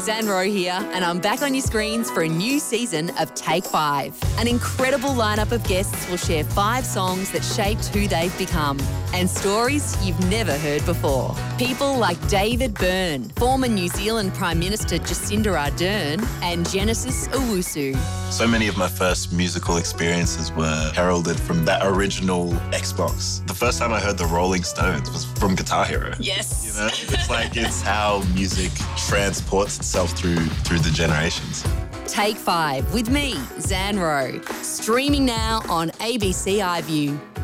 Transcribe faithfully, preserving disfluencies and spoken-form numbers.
Zanro here, and I'm back on your screens for a new season of Take Five. An incredible lineup of guests will share five songs that shaped who they've become and stories you've never heard before. People like David Byrne, former New Zealand Prime Minister Jacinda Ardern, and Genesis Owusu. So many of my first musical experiences were heralded from that original Xbox. The first time I heard the Rolling Stones was from Guitar Hero. Yes. You know, it's like it's how music transports itself through through the generations. Take Five with me, Zanro. Streaming now on A B C iView.